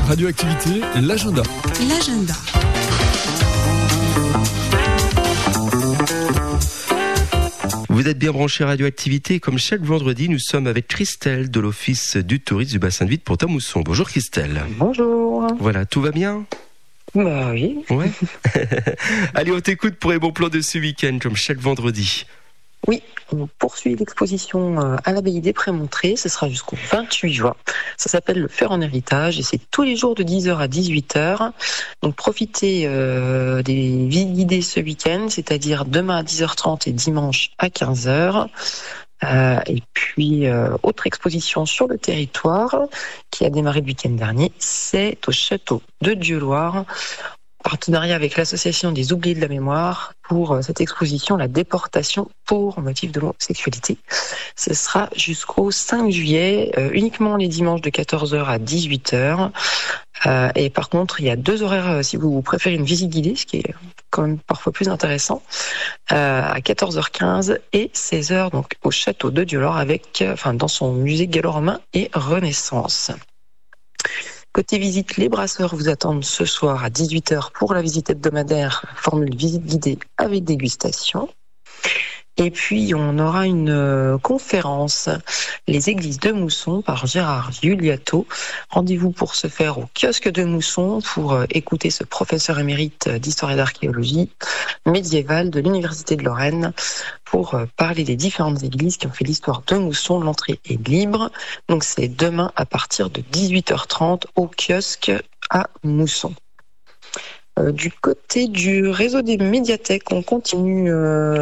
Radioactivité, l'agenda. L'agenda. Vous êtes bien branchés Radioactivité. Comme chaque vendredi, nous sommes avec Christelle de l'Office du tourisme du bassin de vie de Pont-à-Mousson. Bonjour Christelle. Bonjour. Voilà, tout va bien ? Bah oui. Ouais. Allez, on t'écoute pour les bons plans de ce week-end, comme chaque vendredi. Oui, on poursuit l'exposition à l'abbaye des Prémontrés. Ce sera jusqu'au 28 juin. Ça s'appelle le Faire en héritage et c'est tous les jours de 10h à 18h. Donc profitez des visites guidées ce week-end, c'est-à-dire demain à 10h30 et dimanche à 15h. Et puis, autre exposition sur le territoire qui a démarré le week-end dernier, c'est au château de Dieuloir, partenariat avec l'association des oubliés de la mémoire pour cette exposition, la déportation pour motif de l'homosexualité. Ce sera jusqu'au 5 juillet, uniquement les dimanches de 14h à 18h. Et par contre, il y a 2 horaires si vous préférez une visite guidée, ce qui est quand même parfois plus intéressant, à 14h15 et 16h donc au château de Dieuloir dans son musée gallo-romain et Renaissance. Côté visite, les brasseurs vous attendent ce soir à 18h pour la visite hebdomadaire, formule visite guidée avec dégustation. Et puis, on aura une conférence, Les églises de Mousson, par Gérard Juliato. Rendez-vous pour se faire au kiosque de Mousson pour écouter ce professeur émérite d'histoire et d'archéologie médiévale de l'Université de Lorraine pour parler des différentes églises qui ont fait l'histoire de Mousson. L'entrée est libre. Donc, c'est demain à partir de 18h30 au kiosque à Mousson. Du côté du réseau des médiathèques, on continue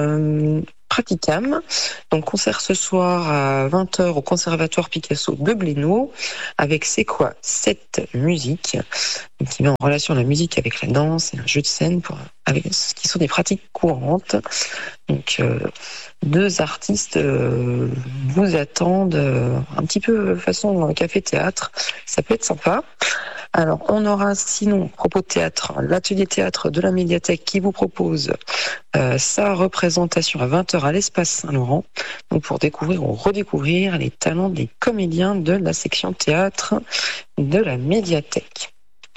Praticam. Donc concert ce soir à 20h au Conservatoire Picasso de Blénaud avec C'est quoi cette musique, qui met en relation la musique avec la danse et un jeu de scène avec ce qui sont des pratiques courantes. Donc 2 artistes vous attendent un petit peu façon café-théâtre. Ça peut être sympa. Alors, on aura sinon, à propos de théâtre, l'atelier théâtre de la médiathèque qui vous propose sa représentation à 20h à l'Espace Saint-Laurent, donc pour découvrir ou redécouvrir les talents des comédiens de la section théâtre de la médiathèque.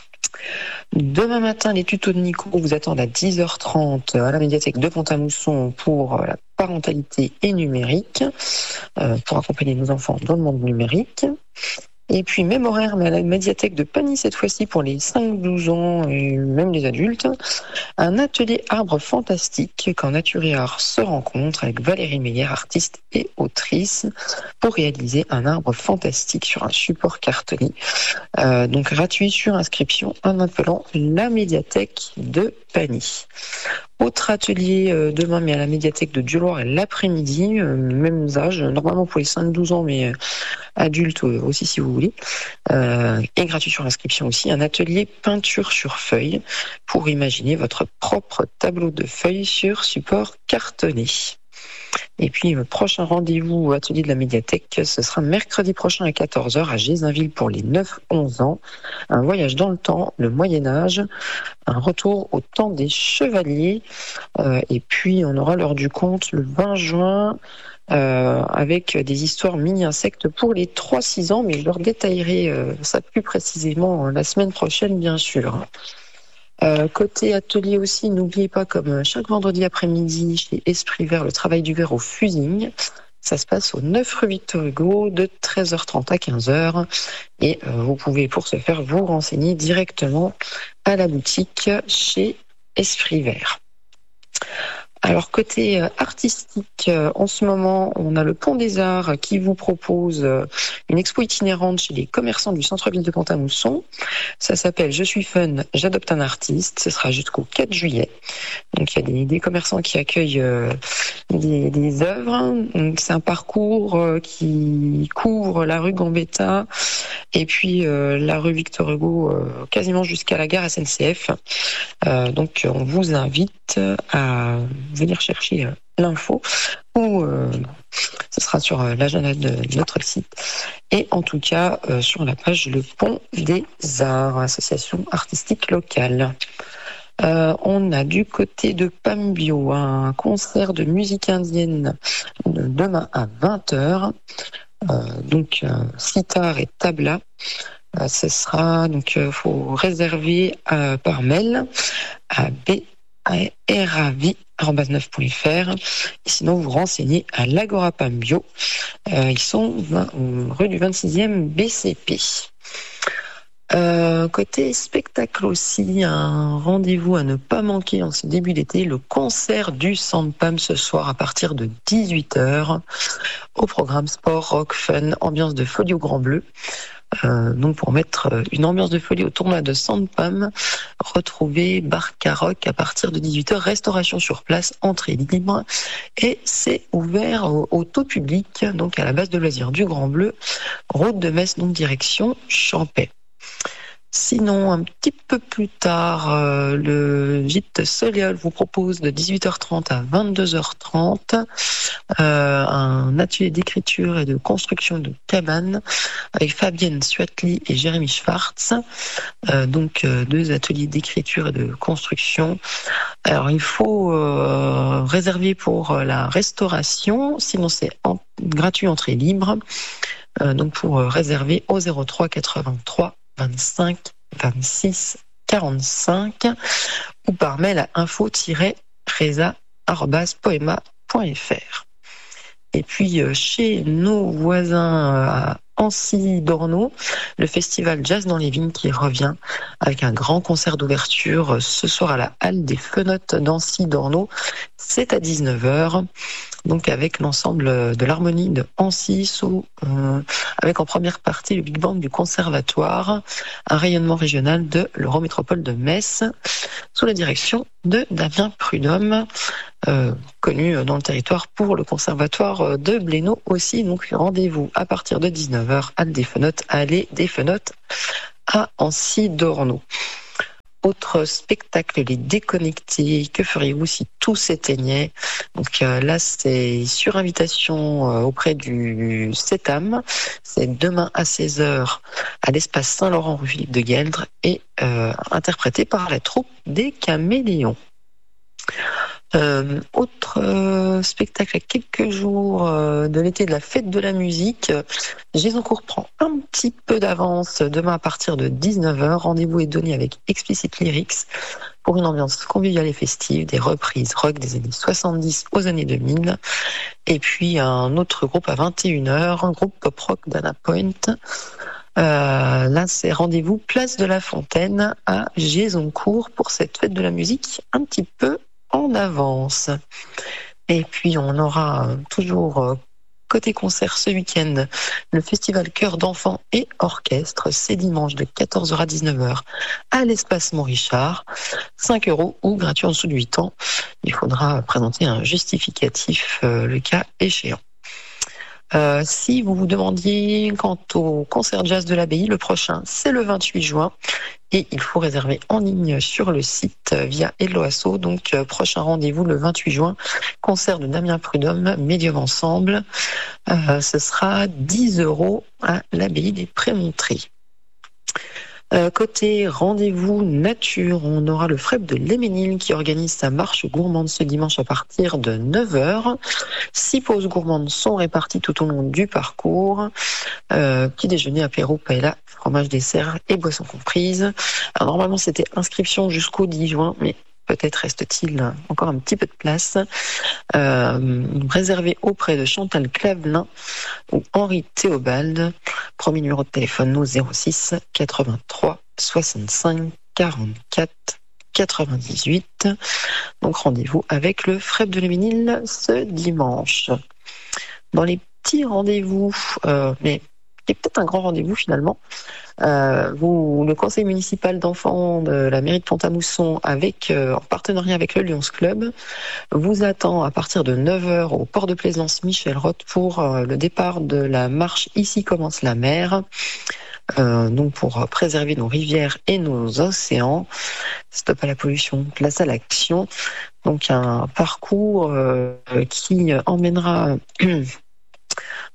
Demain matin, les tutos de Nico vous attendent à 10h30 à la médiathèque de Pont-à-Mousson pour la parentalité et numérique, pour accompagner nos enfants dans le monde numérique. Et puis, même horaire, mais à la médiathèque de Pagny cette fois-ci pour les 5-12 ans et même les adultes. Un atelier arbre fantastique quand Nature et Art se rencontrent avec Valérie Meyer, artiste et autrice, pour réaliser un arbre fantastique sur un support cartonné. Donc gratuit sur inscription en appelant la médiathèque de Pagny. Autre atelier demain, mais à la médiathèque de Dieuloir l'après-midi, même âge, normalement pour les 5-12 ans, mais adultes aussi si vous voulez, et gratuit sur inscription aussi, un atelier peinture sur feuille pour imaginer votre propre tableau de feuilles sur support cartonné. Et puis, le prochain rendez-vous atelier de la médiathèque, ce sera mercredi prochain à 14h à Gézinville pour les 9-11 ans. Un voyage dans le temps, le Moyen-Âge, un retour au temps des chevaliers. Et puis, on aura l'heure du conte le 20 juin avec des histoires mini-insectes pour les 3-6 ans, mais je leur détaillerai ça plus précisément la semaine prochaine, bien sûr. Côté atelier aussi, n'oubliez pas, comme chaque vendredi après-midi chez Esprit Vert, le travail du verre au fusing. Ça se passe au 9 rue Victor Hugo de 13h30 à 15h. Et vous pouvez pour ce faire vous renseigner directement à la boutique chez Esprit Vert. Alors côté artistique, en ce moment, on a le Pont des Arts qui vous propose une expo itinérante chez les commerçants du centre-ville de Pont-à-Mousson. Ça s'appelle Je suis fun, j'adopte un artiste. Ce sera jusqu'au 4 juillet. Donc il y a des commerçants qui accueillent des œuvres. Donc, c'est un parcours qui couvre la rue Gambetta et puis la rue Victor Hugo quasiment jusqu'à la gare SNCF. Donc on vous invite à venir chercher l'info ou ce sera sur l'agenda de notre site et en tout cas sur la page Le Pont des Arts, association artistique locale. On a du côté de Pambio un concert de musique indienne demain à 20h. donc sitar et tabla. Ce sera donc faut réserver par mail à ravi@9.fr. Et sinon vous renseignez à l'Agora Pam Bio. Ils sont rue du 26e BCP. Côté spectacle aussi, un rendez-vous à ne pas manquer en ce début d'été, le concert du Sandpam ce soir à partir de 18h. Au programme sport, rock, fun, ambiance de folie au Grand Bleu. Donc pour mettre une ambiance de folie au tournoi de Sandpam, retrouvez bar karaoke à partir de 18h, restauration sur place, entrée libre, et c'est ouvert au tout public, donc à la base de loisirs du Grand Bleu, route de Metz, donc direction Champais. Sinon, un petit peu plus tard, le gîte Soleil vous propose de 18h30 à 22h30 un atelier d'écriture et de construction de cabanes avec Fabienne Suatli et Jérémy Schwartz. Donc, deux ateliers d'écriture et de construction. Alors, il faut réserver pour la restauration, sinon c'est gratuit, entrée libre. Donc, pour réserver au 03 83 25 26 45 ou par mail à info-reza@poema.fr. Et puis chez nos voisins à Ancy-Dorno, le festival Jazz dans les Vignes qui revient avec un grand concert d'ouverture ce soir à la halle des Fenotes d'Ancy-Dorno. C'est à 19h. Donc avec l'ensemble de l'harmonie de Ancy, avec en première partie le Big Band du Conservatoire, un rayonnement régional de l'Eurométropole de Metz, sous la direction de Damien Prudhomme, connu dans le territoire pour le Conservatoire de Blénaud aussi. Donc rendez-vous à partir de 19h, halle des Fenotes, allée des Fenotes à Ancy-Dorno. Autre spectacle, les déconnectés. Que feriez-vous si tout s'éteignait? Donc là, c'est sur invitation auprès du CETAM. C'est demain à 16h à l'espace Saint-Laurent, rue Philippe de Gueldre, et interprété par la troupe des Caméléons. Autre spectacle à quelques jours de l'été de la fête de la musique. Gézancourt prend un petit peu d'avance demain à partir de 19h. Rendez-vous est donné avec Explicit Lyrics pour une ambiance conviviale et festive, des reprises rock des années 70 aux années 2000. Et puis un autre groupe à 21h, un groupe pop-rock d'Anna Point. Là, c'est rendez-vous place de la Fontaine à Gézancourt pour cette fête de la musique un petit peu en avance. Et puis on aura toujours côté concert ce week-end le festival Chœur d'enfants et orchestre. C'est dimanche de 14h à 19h à l'espace Montrichard. 5€ ou gratuit en dessous de 8 ans. Il faudra présenter un justificatif le cas échéant. Si vous vous demandiez quant au concert jazz de l'Abbaye, le prochain c'est le 28 juin et il faut réserver en ligne sur le site via Helloasso. Donc prochain rendez-vous le 28 juin, concert de Damien Prudhomme, Médium Ensemble. Ce sera 10€ à l'Abbaye des Prémontrés. Côté rendez-vous nature, on aura le FREP de Léménil qui organise sa marche gourmande ce dimanche à partir de 9h. 6 pauses gourmandes sont réparties tout au long du parcours. Petit déjeuner, apéro, paella, fromage, dessert et boissons comprises. Alors normalement c'était inscription jusqu'au 10 juin, mais peut-être reste-t-il encore un petit peu de place. Réservé auprès de Chantal Clavelin ou Henri Théobald. Premier numéro de téléphone, nous 06 83 65 44 98. Donc rendez-vous avec le FREP de Léménil ce dimanche. Dans les petits rendez-vous, mais qui est peut-être un grand rendez-vous finalement, le conseil municipal d'enfants de la mairie de Pont-à-Mousson en partenariat avec le Lions Club vous attend à partir de 9h au port de plaisance Michel Roth pour le départ de la marche Ici commence la mer. Donc pour préserver nos rivières et nos océans. Stop à la pollution, place à l'action. Donc un parcours qui emmènera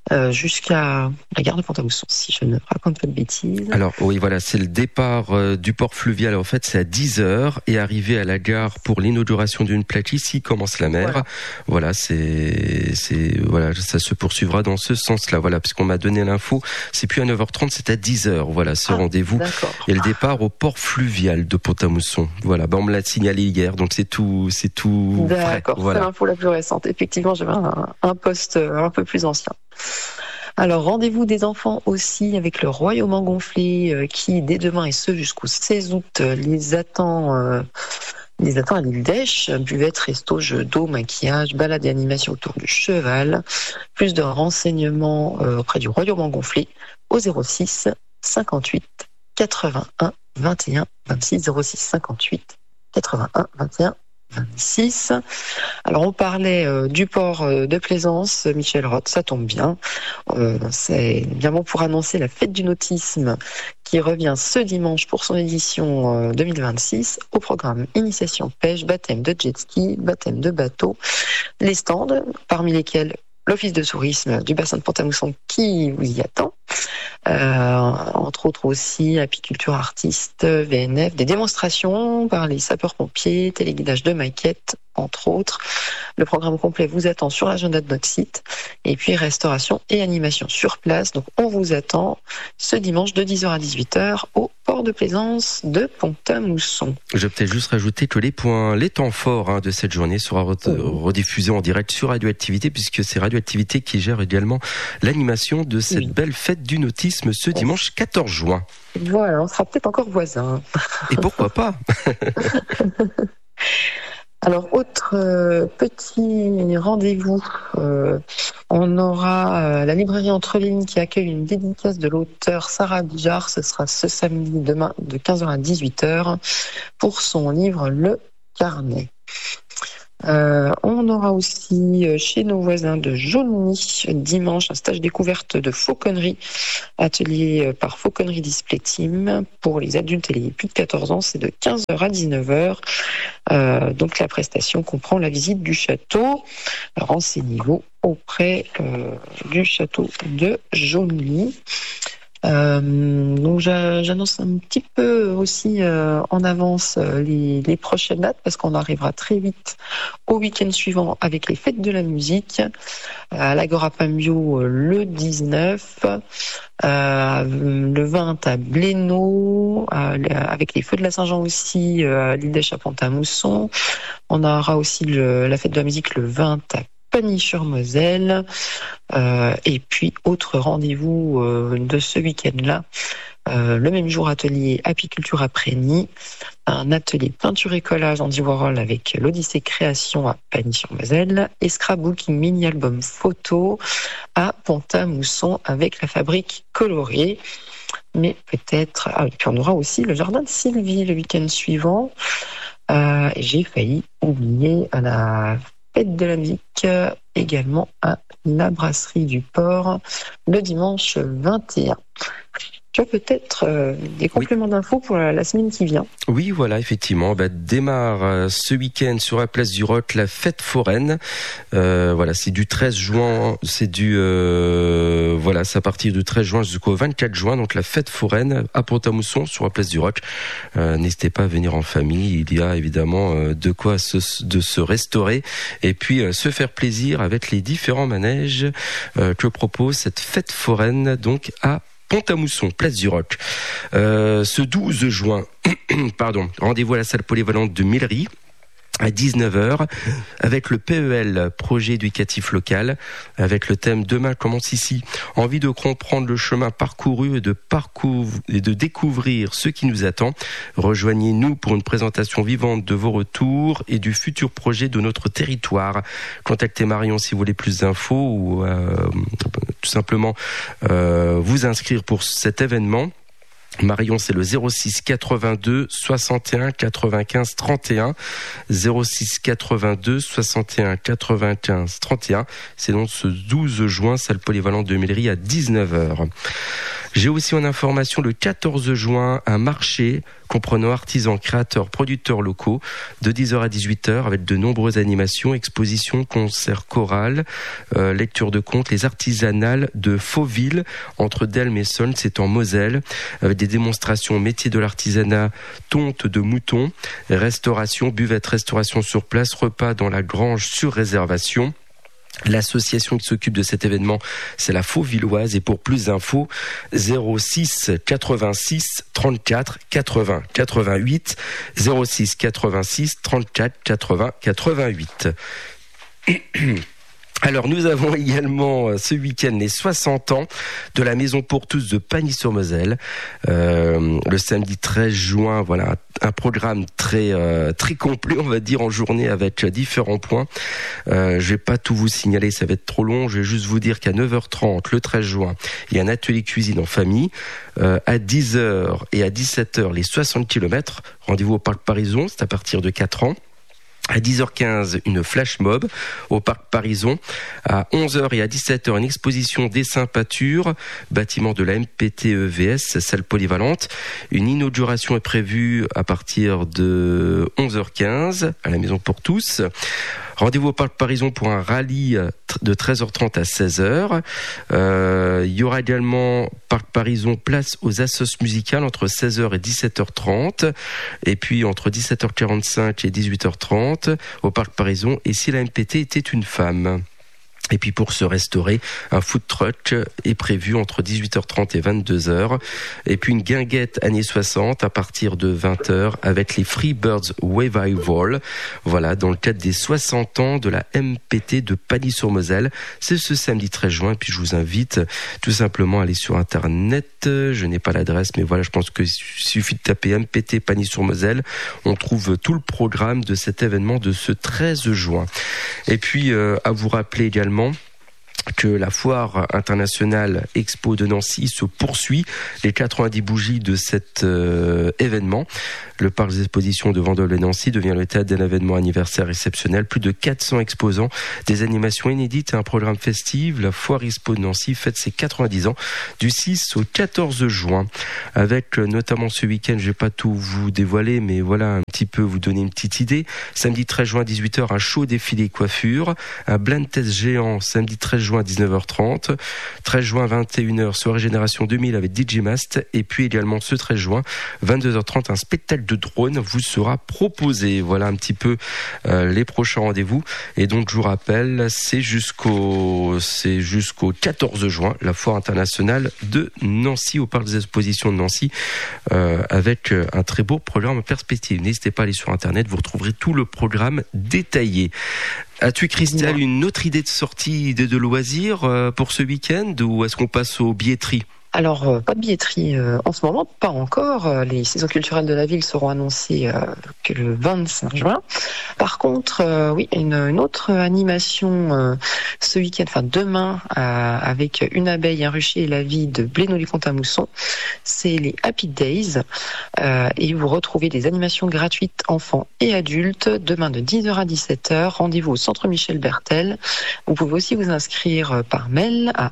jusqu'à la gare de Pont-à-Mousson, si je ne raconte pas de bêtises. Alors oui, voilà, c'est le départ du port fluvial. En fait, c'est à 10h et arrivé à la gare pour l'inauguration d'une plaque ici commence la mer. Voilà, voilà, ça se poursuivra dans ce sens-là. Voilà, parce qu'on m'a donné l'info, c'est plus à 9h30, c'est à 10h. Voilà, ce rendez-vous et le départ au port fluvial de Pont-à-Mousson. Voilà, on me l'a signalé hier, donc c'est tout. D'accord, voilà. C'est l'info la plus récente. Effectivement, j'avais un poste un peu plus ancien. Alors, rendez-vous des enfants aussi avec le Royaume en gonflé qui, dès demain et ce jusqu'au 16 août, les attend à l'île d'Esch. Buvette, resto, jeux d'eau, maquillage, balade et animation autour du cheval. Plus de renseignements auprès du Royaume en gonflé au 06 58 81 21 26 06 58 81 21 26. Alors on parlait du port de Plaisance, Michel Roth, ça tombe bien. C'est évidemment pour annoncer la fête du nautisme qui revient ce dimanche pour son édition 2026 au programme initiation pêche, baptême de jet ski, baptême de bateau, les stands parmi lesquels l'Office de tourisme du bassin de Pont-à-Mousson qui vous y attend. Entre autres aussi apiculture artiste, VNF, des démonstrations par les sapeurs-pompiers, téléguidage de maquettes, entre autres. Le programme complet vous attend sur l'agenda de notre site. Et puis restauration et animation sur place. Donc on vous attend ce dimanche de 10h à 18h au port de Plaisance de Pont-à-Mousson. Je vais peut-être juste rajouter que les temps forts de cette journée sera rediffusé en direct sur Radioactivité, puisque c'est Radioactivité qui gère également l'animation de cette belle fête du nautisme ce dimanche 14 juin. Voilà, on sera peut-être encore voisins. Et pourquoi pas? Alors, autre petit rendez-vous, on aura la librairie Entre Lignes qui accueille une dédicace de l'auteur Sarah Bijard. Ce sera ce samedi demain de 15h à 18h pour son livre Le Carnet. On aura aussi chez nos voisins de Jaulny dimanche un stage découverte de fauconnerie, atelier par Fauconnerie Display Team pour les adultes et les plus de 14 ans, c'est de 15h à 19h. Donc la prestation comprend la visite du château. Renseignez-vous auprès du château de Jaulny. Donc j'annonce un petit peu aussi en avance les prochaines dates parce qu'on arrivera très vite au week-end suivant avec les fêtes de la musique à l'Agora Pambio le 19, le 20 à Blénaud, avec les feux de la Saint-Jean aussi à l'île d'Esch à Pont-à-Mousson. On aura aussi la fête de la musique le 20 à Pagny-sur-Moselle. Et puis, autre rendez-vous de ce week-end-là, le même jour, atelier apiculture à Prégny, un atelier peinture et collage Andy Warhol avec l'Odyssée Création à Pagny-sur-Moselle et scrapbooking mini-album photo à Pont-à-Mousson avec la fabrique colorée. Mais peut-être... et puis on aura aussi le jardin de Sylvie le week-end suivant. J'ai failli oublier la fête de la musique également à la brasserie du port le dimanche 21. Tu as peut-être des compléments d'infos pour la semaine qui vient. Oui, voilà, effectivement. Démarre ce week-end sur la place du Roc la fête foraine. Voilà, c'est du 13 juin, c'est à partir du 13 juin jusqu'au 24 juin. Donc la fête foraine à Pont-à-Mousson sur la place du Roc. N'hésitez pas à venir en famille. Il y a évidemment de quoi de se restaurer et puis se faire plaisir avec les différents manèges que propose cette fête foraine donc à Pont-à-Mousson, place du Roc. Ce 12 juin, rendez-vous à la salle polyvalente de Millery à 19h avec le PEL, projet éducatif local, avec le thème Demain commence ici. Envie de comprendre le chemin parcouru et de découvrir ce qui nous attend. Rejoignez-nous pour une présentation vivante de vos retours et du futur projet de notre territoire. Contactez Marion si vous voulez plus d'infos ou tout simplement vous inscrire pour cet événement. Marion, c'est le 06 82 61 95 31. 06 82 61 95 31. C'est donc ce 12 juin, salle polyvalente de Millery à 19h. J'ai aussi en information le 14 juin un marché comprenant artisans, créateurs, producteurs locaux de 10h à 18h avec de nombreuses animations, expositions, concerts chorales, lecture de contes, les artisanales de Fauville entre Delme et Soln, c'est en Moselle, avec des démonstrations métiers de l'artisanat, tonte de mouton, restauration, buvette, restauration sur place, repas dans la grange sur réservation. L'association qui s'occupe de cet événement, c'est la Fauvilloise, et pour plus d'infos, 06 86 34 80 88, 06 86 34 80 88. Alors nous avons également ce week-end les 60 ans de la Maison pour tous de Pagny-sur-Moselle. Le samedi 13 juin, voilà, un programme très complet, on va dire, en journée avec différents points. Je vais pas tout vous signaler, ça va être trop long. Je vais juste vous dire qu'à 9h30, le 13 juin, il y a un atelier cuisine en famille. À 10h et à 17h, les 60 km. Rendez-vous au Parc Parison, c'est à partir de 4 ans. À 10h15, une flash mob au Parc Parison. À 11h et à 17h, une exposition dessin peinture, bâtiment de la MPT-EVS, salle polyvalente. Une inauguration est prévue à partir de 11h15 à la Maison pour tous. Rendez-vous au Parc Parison pour un rallye de 13h30 à 16h. Il y aura également Parc Parison place aux assos musicales entre 16h et 17h30. Et puis entre 17h45 et 18h30 au Parc Parison. Et si la MPT était une femme. Et puis pour se restaurer, un food truck est prévu entre 18h30 et 22h. Et puis une guinguette années 60 à partir de 20h avec les Freebirds Revival. Voilà, dans le cadre des 60 ans de la MPT de Pagny-sur-Moselle. C'est ce samedi 13 juin. Et puis je vous invite tout simplement à aller sur Internet. Je n'ai pas l'adresse, mais voilà, je pense qu'il suffit de taper MPT Pagny-sur-Moselle. On trouve tout le programme de cet événement de ce 13 juin. Et puis à vous rappeler également que la foire internationale Expo de Nancy se poursuit. Les 90 bougies de cet événement. Le parc des expositions de Vendôme et Nancy devient le théâtre d'un événement anniversaire exceptionnel. Plus de 400 exposants, des animations inédites et un programme festif. La foire Expo de Nancy fête ses 90 ans du 6 au 14 juin. Avec notamment ce week-end, je vais pas tout vous dévoiler, mais voilà, un petit peu vous donner une petite idée. Samedi 13 juin à 18h, un show défilé coiffure. Un blind test géant samedi 13 juin à 19h30. 13 juin 21h, soirée Génération 2000 avec DJ Mast. Et puis également ce 13 juin, 22h30, un spectacle de drone vous sera proposé. Voilà un petit peu les prochains rendez-vous. Et donc je vous rappelle, c'est jusqu'au 14 juin, la foire internationale de Nancy au parc des expositions de Nancy, avec un très beau programme en perspective. N'hésitez pas à aller sur Internet, vous retrouverez tout le programme détaillé. As-tu, Christelle, une autre idée de sortie, idée de loisir pour ce week-end, ou est-ce qu'on passe aux billetteries ? Alors, pas de billetterie en ce moment, pas encore. Les saisons culturelles de la ville seront annoncées que le 25 juin. Par contre, oui, une autre animation ce week-end, enfin demain, avec une abeille, un rucher et la vie de Blénod-les-Pont-à-Mousson. C'est les Happy Days. Et vous retrouvez des animations gratuites enfants et adultes demain de 10h à 17h. Rendez-vous au Centre Michel Bertel. Vous pouvez aussi vous inscrire par mail à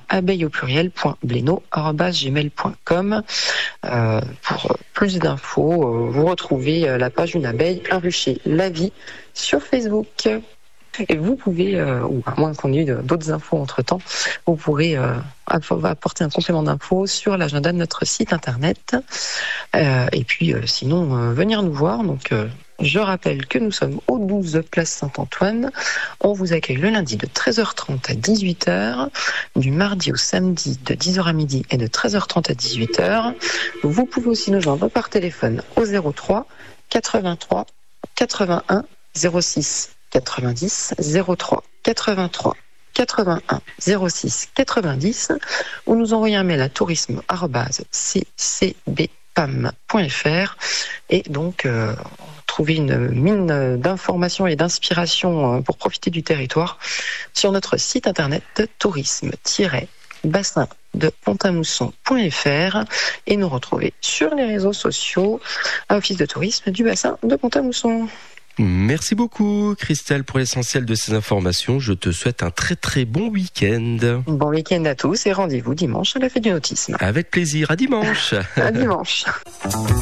abeille@gmail.com. Pour plus d'infos, vous retrouvez la page Une abeille, un rucher, la vie sur Facebook. Et vous pouvez, ou à moins qu'on ait eu d'autres infos entre-temps, vous pourrez apporter un complément d'infos sur l'agenda de notre site internet. Et puis, sinon, venir nous voir. Donc, je rappelle que nous sommes au 12 place Saint-Antoine. On vous accueille le lundi de 13h30 à 18h, du mardi au samedi de 10h à midi et de 13h30 à 18h. Vous pouvez aussi nous joindre par téléphone au 03 83 81 06 90 03 83 81 06 90 ou nous envoyer un mail à tourisme@ccbpam.fr et donc trouver une mine d'informations et d'inspiration pour profiter du territoire sur notre site internet tourisme-bassin de Pont-à-Mousson.fr et nous retrouver sur les réseaux sociaux à Office de tourisme du bassin de Pont-à-Mousson. Merci beaucoup Christelle pour l'essentiel de ces informations. Je te souhaite un très très bon week-end. Bon week-end à tous et rendez-vous dimanche à la fête du nautisme. Avec plaisir, à dimanche. À dimanche.